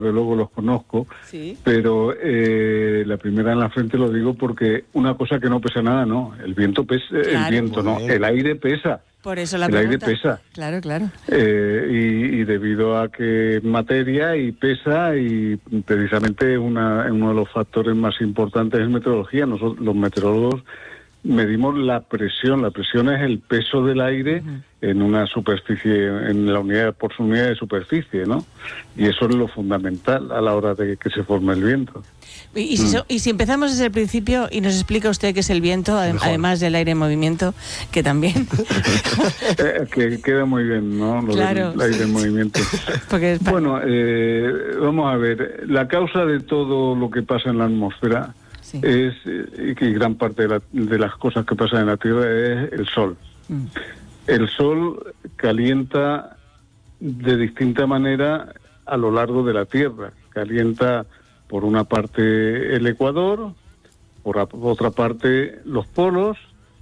luego los conozco, Sí. pero la primera en la frente lo digo porque una cosa que no pesa nada, no, el viento pesa, Claro. el viento no, el aire pesa. Por eso la El aire pregunta. pesa. Claro, claro. Y debido a que es materia y pesa, y precisamente uno de los factores más importantes es meteorología. Nosotros, los meteorólogos, medimos la presión. La presión es el peso del aire en una superficie, en la unidad, por su unidad de superficie, ¿no? Y eso es lo fundamental a la hora de que se forme el viento. Y si empezamos desde el principio y nos explica usted qué es el viento, además del aire en movimiento, que también... Que queda muy bien, ¿no? Lo Claro. del aire en movimiento. Porque Bueno, vamos a ver. La causa de todo lo que pasa en la atmósfera es, y que gran parte de las cosas que pasan en la Tierra, es el Sol. El Sol calienta de distinta manera a lo largo de la Tierra. Calienta por una parte el Ecuador, por otra parte los polos,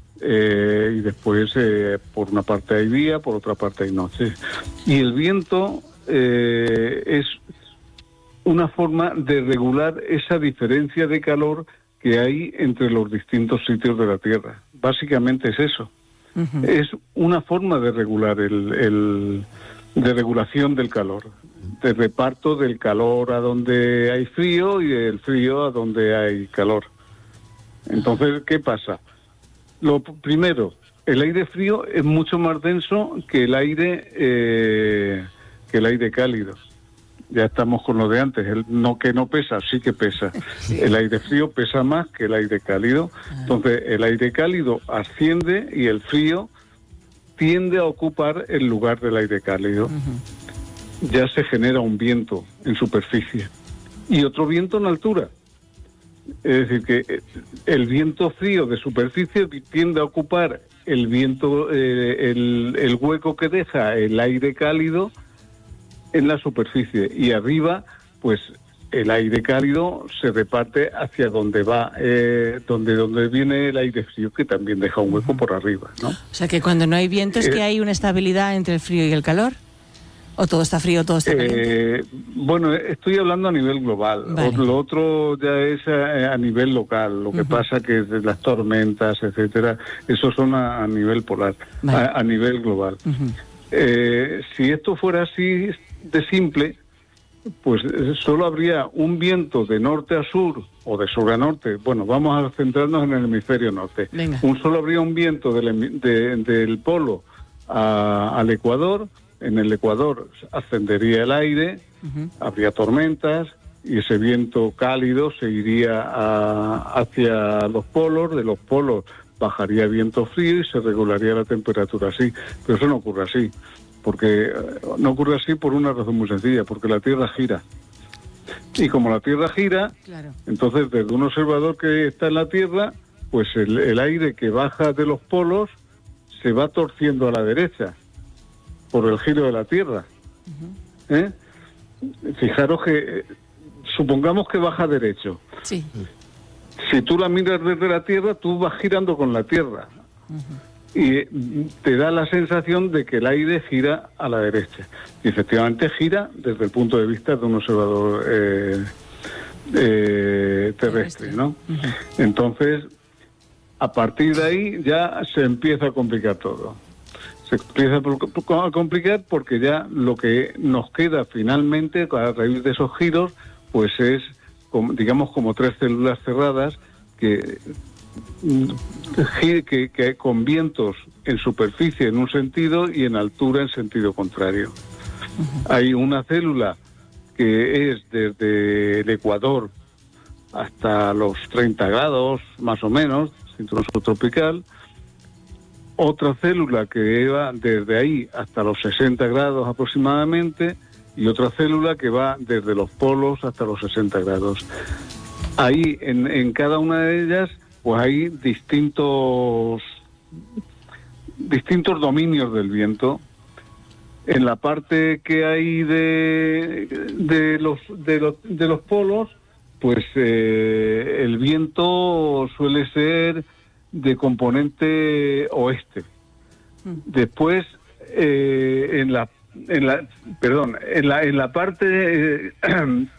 y después por una parte hay día, por otra parte hay noche. Y el viento es una forma de regular esa diferencia de calor que hay entre los distintos sitios de la Tierra. Básicamente es eso. Es una forma de regular de regulación del calor, de reparto del calor a donde hay frío y del frío a donde hay calor. Entonces, ¿qué pasa? Lo primero, el aire frío es mucho más denso que el aire cálido. Ya estamos con lo de antes, que no pesa, sí que pesa. Sí. El aire frío pesa más que el aire cálido. Entonces, el aire cálido asciende y el frío tiende a ocupar el lugar del aire cálido. Ya se genera un viento en superficie y otro viento en altura. Es decir, que el viento frío de superficie tiende a ocupar el viento, el hueco que deja el aire cálido en la superficie, y arriba, pues el aire cálido se reparte hacia donde va, donde viene el aire frío, que también deja un hueco por arriba, ¿no? O sea, que cuando no hay viento es que hay una estabilidad entre el frío y el calor. ¿O todo está frío, todo está caliente? Bueno, estoy hablando a nivel global. Vale. Lo otro ya es a nivel local. Lo que pasa que las tormentas, etcétera, eso son a nivel polar, vale. a nivel global. Si esto fuera así de simple, pues solo habría un viento de norte a sur o de sur a norte. Bueno, vamos a centrarnos en el hemisferio norte. Venga. Solo habría un viento del polo al Ecuador. En el Ecuador ascendería el aire, habría tormentas, y ese viento cálido se iría hacia los polos. De los polos bajaría viento frío y se regularía la temperatura así. Pero eso no ocurre así, porque no ocurre así por una razón muy sencilla, porque la Tierra gira. Y como la Tierra gira, claro, entonces desde un observador que está en la Tierra, pues el aire que baja de los polos se va torciendo a la derecha por el giro de la Tierra. Fijaros que supongamos que baja derecho. Sí. Si tú la miras desde la Tierra, tú vas girando con la Tierra. Y te da la sensación de que el aire gira a la derecha. Y efectivamente gira desde el punto de vista de un observador terrestre, ¿no? Entonces, a partir de ahí ya se empieza a complicar todo. Se empieza a complicar porque ya lo que nos queda finalmente a raíz de esos giros, pues es, digamos, como tres células cerradas que con vientos en superficie en un sentido y en altura en sentido contrario. Hay una célula que es desde el Ecuador hasta los 30 grados, más o menos, cinturón subtropical. Otra célula que va desde ahí hasta los 60 grados aproximadamente, y otra célula que va desde los polos hasta los 60 grados. Ahí, en cada una de ellas, pues hay distintos dominios del viento. En la parte que hay de los polos, pues el viento suele ser de componente oeste. Después, en en la parte